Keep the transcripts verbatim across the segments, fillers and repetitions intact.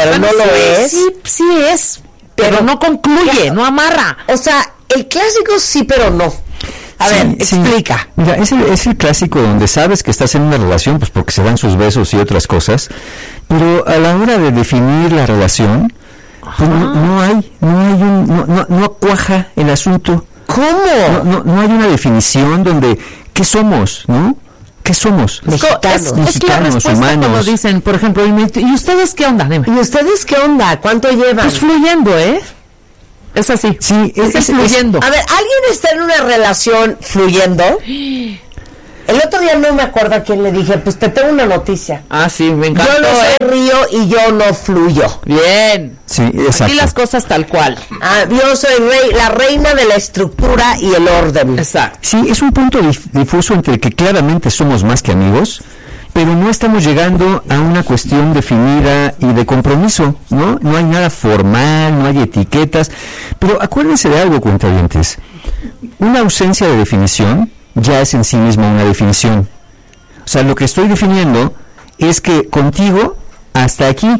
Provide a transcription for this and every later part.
pero bueno, no sí, lo es. Sí, sí es, pero, pero no concluye, claro, no amarra. O sea, el clásico sí, pero no. A sí, ver, sí. explica. Mira, es el, es el clásico donde sabes que estás en una relación, pues porque se dan sus besos y otras cosas, pero a la hora de definir la relación, pues no, no hay, no hay un, no, no, no cuaja el asunto. ¿Cómo? No, no, no hay una definición donde, ¿qué somos, no? ¿Qué somos? Mexicanos. Es, mexicanos, es la respuesta humanos. como dicen, por ejemplo, ¿y ustedes qué onda? Dime. ¿Y ustedes qué onda? ¿Cuánto llevan? Pues fluyendo, ¿eh? Es así. Sí, es, es, es fluyendo. A ver, ¿alguien está en una relación fluyendo? El otro día no me acuerdo a quién le dije, pues te tengo una noticia. Ah, sí, me encantó. Yo no soy ¿eh? río y yo no fluyo. Bien. Sí, exacto. Aquí las cosas tal cual. Ah, yo soy rey, la reina de la estructura y el orden. Exacto. Sí, es un punto dif- difuso entre que claramente somos más que amigos, pero no estamos llegando a una cuestión definida y de compromiso, ¿no? No hay nada formal, no hay etiquetas, pero acuérdense de algo, cuentavientes. Una ausencia de definición ya es en sí misma una definición. O sea, lo que estoy definiendo es que contigo hasta aquí,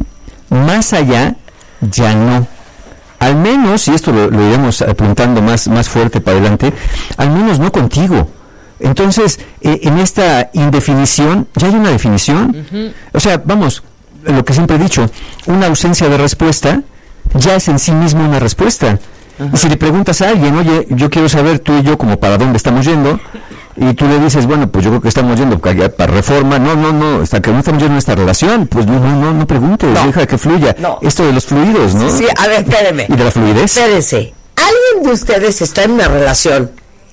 más allá ya no. Al menos, y esto lo, lo iremos apuntando más, más fuerte para adelante, al menos no contigo. Entonces, eh, en esta indefinición, ya hay una definición. Uh-huh. O sea, vamos, lo que siempre he dicho, una ausencia de respuesta ya es en sí misma una respuesta. Uh-huh. Y si le preguntas a alguien, oye, yo quiero saber tú y yo como para dónde estamos yendo, y tú le dices, bueno, pues yo creo que estamos yendo para, para reforma, no, no, no, hasta que no estamos yendo en esta relación, pues no, no, no, no preguntes, no. Deja que fluya. No. Esto de los fluidos, ¿no? Sí, a ver, espéreme. Y de la fluidez. Espérense, ¿alguien de ustedes está en una relación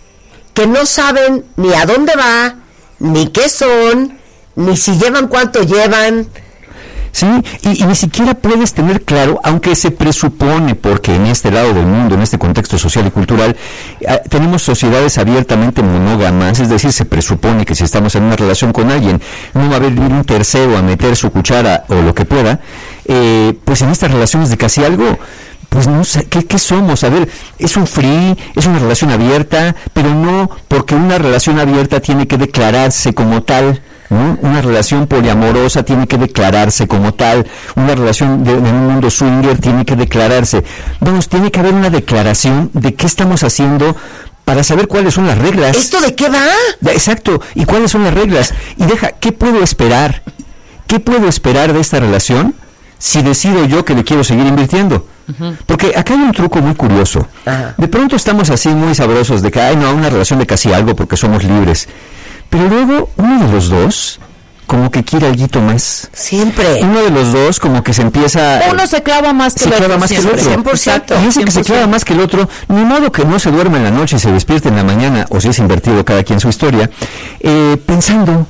que no saben ni a dónde va, ni qué son, ni si llevan cuánto llevan? Sí, y, y ni siquiera puedes tener claro, aunque se presupone, porque en este lado del mundo, en este contexto social y cultural, eh, tenemos sociedades abiertamente monógamas, es decir, se presupone que si estamos en una relación con alguien, no va a haber un tercero a meter su cuchara o lo que pueda, eh, pues en estas relaciones de casi algo, pues no sé, ¿qué, ¿qué somos? A ver, es un free, es una relación abierta, pero no porque una relación abierta tiene que declararse como tal, ¿no? Una relación poliamorosa tiene que declararse como tal, una relación de, de un mundo swinger tiene que declararse. Vamos, tiene que haber una declaración de qué estamos haciendo para saber cuáles son las reglas. ¿Esto de qué va? Exacto, y cuáles son las reglas. Y deja, ¿qué puedo esperar? ¿Qué puedo esperar de esta relación si decido yo que le quiero seguir invirtiendo? Uh-huh. Porque acá hay un truco muy curioso. Uh-huh. De pronto estamos así muy sabrosos de que hay no, una relación de casi algo porque somos libres. Pero luego uno de los dos como que quiere alguito más. Siempre. Uno de los dos como que se empieza... Uno se clava más que se el otro. Clava más que el otro. cien por ciento. Y ese cien por ciento. que se clava más que el otro, ni modo que no se duerma en la noche y se despierte en la mañana, o si es invertido cada quien su historia, eh, pensando,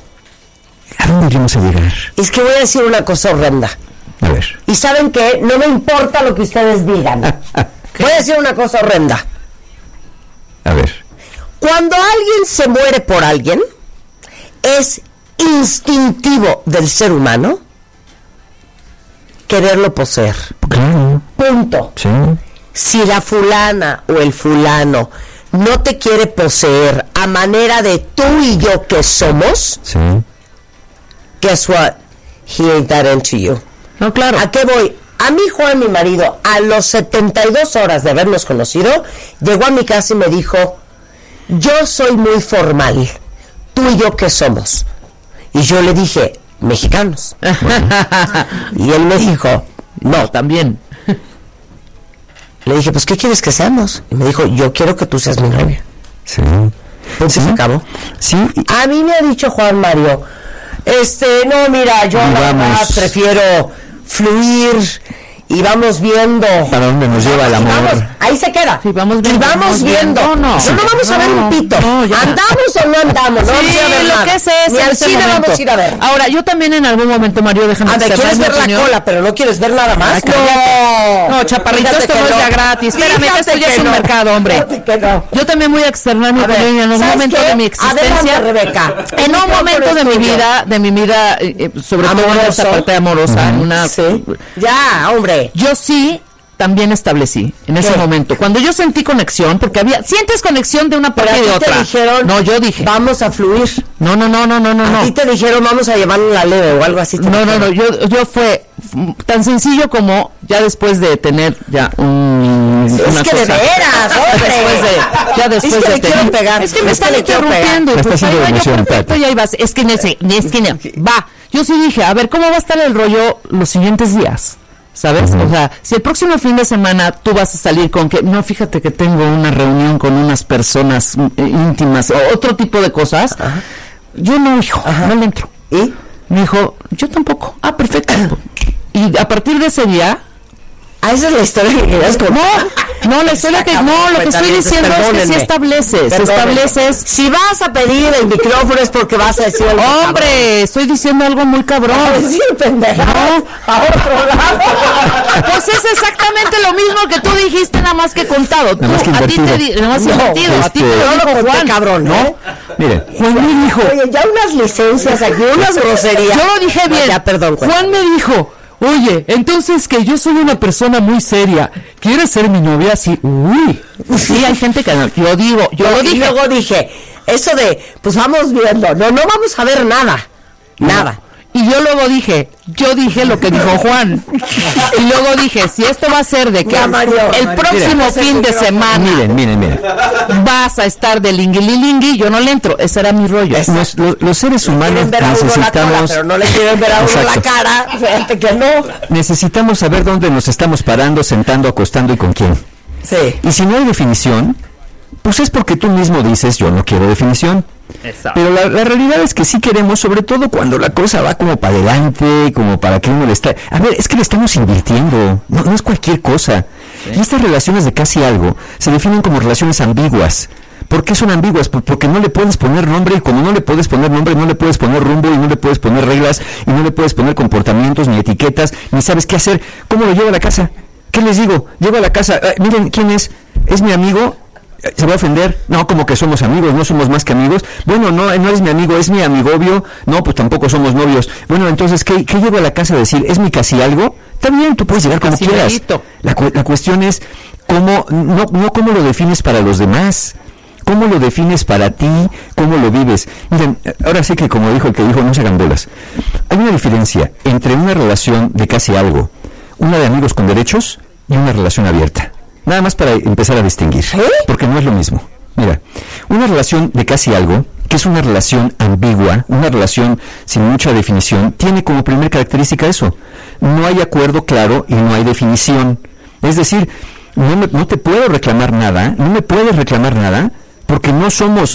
¿a dónde iremos a llegar? Es que voy a decir una cosa horrenda. A ver. Y ¿saben qué? No me importa lo que ustedes digan. Voy a decir una cosa horrenda. A ver. Cuando alguien se muere por alguien, es instintivo del ser humano quererlo poseer. Claro. Punto. Sí. Si la fulana o el fulano no te quiere poseer a manera de tú y yo que somos, Sí. guess what? He ain't that into you. No, claro. ¿A qué voy? A mi Juan, mi marido, a los setenta y dos horas de habernos conocido, llegó a mi casa y me dijo, yo soy muy formal, tú y yo qué somos. Y yo le dije, mexicanos. Bueno. Y él me dijo, no, también. Le dije, pues ¿qué quieres que seamos? Y me dijo, yo quiero que tú seas mi novia. Sí. Punto, ¿Sí? se acabó. Sí. A mí me ha dicho Juan Mario, este, no, mira, yo la verdad prefiero fluir y vamos viendo para dónde nos lleva el amor. Vamos, ahí se queda. Sí, vamos viendo, y vamos, vamos viendo. viendo. No, no, no vamos no, a ver un pito. No, ¿andamos o no andamos? No sí, vamos a ver lo nada. que es es Ni al ese cine momento. vamos a ir a ver. Ahora, yo también en algún momento, Mario, déjame A ver, ¿quieres ver la cola, pero no quieres ver nada más? Ay, no. No, chaparrito, Fíjate esto que no es no. ya gratis. Espérame, Fíjate esto ya que es un no. mercado, hombre. Fíjate que no. Yo también voy a externar mi A ver, opinión en un ¿sabes momento qué? de mi existencia. Adelante, Rebeca. En un momento de mi tuyo. vida, de mi vida, eh, sobre todo en esa parte amorosa, en una... Sí. Ya, hombre. Yo sí también establecí en ese ¿Qué? momento. Cuando yo sentí conexión, porque había, sientes conexión de una parte y de a ti otra. te dijeron, no, yo dije. vamos a fluir. No, no, no, no, no, no. A no. ti te dijeron, vamos a llevarlo la leve o algo así. te No, no, dijeron. no, yo, yo fue tan sencillo como ya después de tener ya un... Sí, es una que de cosa- veras, hombre. Después de, ya después Es que de le quiero tener- pegar. Es que me Es que están le quiero pegar. interrumpiendo. Me está Pues ahí haciendo va de yo, emoción, perfecto, Pati. y ahí vas. Es que en ese, es que no, va. Yo sí dije, a ver, ¿cómo va a estar el rollo los siguientes días? ¿Sabes? Uh-huh. O sea, si el próximo fin de semana tú vas a salir con que, no, fíjate que tengo una reunión con unas personas mm, eh, íntimas o otro tipo de cosas, Ajá. yo no, hijo, Ajá. no le entro. ¿Y? Me dijo, yo tampoco. Ah, perfecto. Y a partir de ese día, Ah, esa es la historia que querías contar. no, no, la historia que, no, lo que estoy diciendo es que si Perdónenme. estableces, Perdónenme. estableces. Si vas a pedir el micrófono es porque vas a decir algo. Hombre, estoy diciendo algo muy cabrón. cabrón. Sí, pendeja. No. A otro lado. Pues es exactamente lo mismo que tú dijiste, nada más que contado. Tú, Nada más que a ti te invertido. di, nada más No, invertido, a ti te este- lo Yo dijo lo conté, Juan. cabrón, ¿no? Mire, Juan me dijo, Oye, ya unas licencias aquí, unas groserías. yo lo dije No, bien. ya, perdón. Juan. Juan me dijo, oye, entonces que yo soy una persona muy seria, ¿quieres ser mi novia? Sí, uy. Sí, hay gente que no. Yo digo, yo lo Y dije. luego dije, eso de, pues vamos viendo. No, no vamos a ver nada. Nada. Y yo luego dije, yo dije lo que dijo Juan. Y luego dije, si esto va a ser de que Ya, Mario, el Mario. próximo Mira, fin de semana miren, miren, miren. vas a estar de lingui yo no le entro. Ese era mi rollo. Los, los- los seres humanos Quieren ver a uno la cola, necesitamos... pero no le quieren ver a uno la Exacto. cara. Fíjate que no. Necesitamos saber dónde nos estamos parando, sentando, acostando y con quién. Sí. Y si no hay definición, pues es porque tú mismo dices, yo no quiero definición. Pero la, la realidad es que sí queremos, sobre todo cuando la cosa va como para adelante, como para que uno le está... A ver, es que le estamos invirtiendo, no, no es cualquier cosa. Y estas relaciones de casi algo se definen como relaciones ambiguas. ¿Por qué son ambiguas? Por- Porque no le puedes poner nombre, y como no le puedes poner nombre, no le puedes poner rumbo, y no le puedes poner reglas, y no le puedes poner comportamientos, ni etiquetas, ni sabes qué hacer. ¿Cómo lo llevo a la casa? ¿Qué les digo? Llego a la casa, eh, miren, ¿quién es? ¿Es mi amigo? ¿Se va a ofender? No, como que somos amigos, no somos más que amigos. Bueno, no, no eres mi amigo, es mi amigobio. No, pues tampoco somos novios. Bueno, entonces, ¿qué, qué llego a la casa a decir? ¿Es mi casi algo? Está bien, tú puedes llegar como Casi quieras. amiguito. La, cu- la cuestión es, ¿cómo, no, no cómo lo defines para los demás? ¿Cómo lo defines para ti? ¿Cómo lo vives? Miren, ahora sí que como dijo el que dijo, no se hagan bolas. Hay una diferencia entre una relación de casi algo, una de amigos con derechos y una relación abierta. Nada más para empezar a distinguir, ¿Eh? porque no es lo mismo. Mira, una relación de casi algo, que es una relación ambigua, una relación sin mucha definición, tiene como primer característica eso. No hay acuerdo claro y no hay definición. Es decir, no, me- no te puedo reclamar nada, no me puedes reclamar nada, porque no somos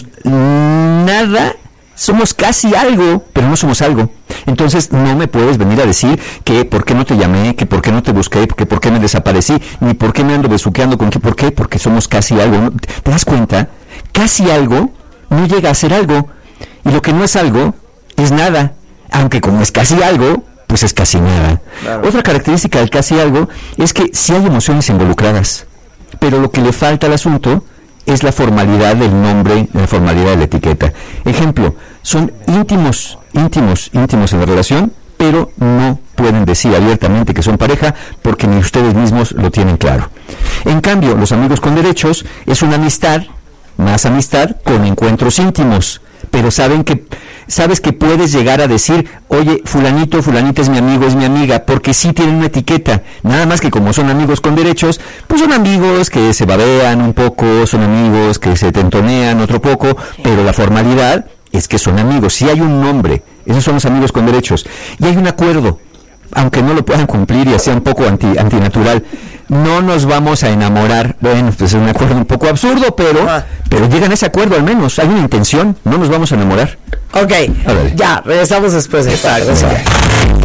nada, somos casi algo, pero no somos algo. Entonces no me puedes venir a decir que por qué no te llamé, que por qué no te busqué, que por qué me desaparecí, ni por qué me ando besuqueando con qué, por qué, porque somos casi algo. ¿No? ¿Te das cuenta? Casi algo no llega a ser algo, y lo que no es algo es nada, aunque como es casi algo, pues es casi nada. Claro. Otra característica del casi algo es que sí hay emociones involucradas, pero lo que le falta al asunto es la formalidad del nombre, la formalidad de la etiqueta. Ejemplo, son íntimos, íntimos, íntimos en la relación, pero no pueden decir abiertamente que son pareja porque ni ustedes mismos lo tienen claro. En cambio, los amigos con derechos es una amistad, más amistad con encuentros íntimos, pero saben que sabes que puedes llegar a decir, oye, fulanito, fulanita es mi amigo, es mi amiga, porque sí tienen una etiqueta, nada más que como son amigos con derechos, pues son amigos que se babean un poco, son amigos que se tentonean otro poco, pero la formalidad es que son amigos, sí hay un nombre, esos son los amigos con derechos, y hay un acuerdo, aunque no lo puedan cumplir y sea un poco anti, antinatural, no nos vamos a enamorar. Bueno, pues es un acuerdo un poco absurdo, pero, Ah. pero llegan a ese acuerdo al menos, hay una intención, no nos vamos a enamorar. Ok, Órale. ya, regresamos después de esta.